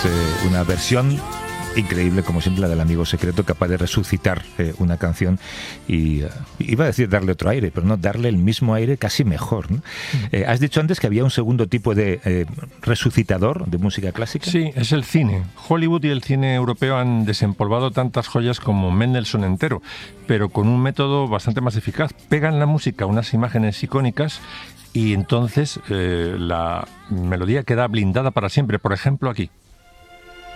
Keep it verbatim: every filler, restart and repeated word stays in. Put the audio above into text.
es eh, una versión increíble, como siempre, la del Amigo Secreto, capaz de resucitar eh, una canción y uh, iba a decir darle otro aire, pero no, darle el mismo aire casi mejor, ¿no? Eh, has dicho antes que había un segundo tipo de eh, resucitador de música clásica. Sí, es el cine. Hollywood y el cine europeo han desempolvado tantas joyas como Mendelssohn entero, pero con un método bastante más eficaz. Pegan la música a unas imágenes icónicas y entonces eh, la melodía queda blindada para siempre. Por ejemplo, aquí.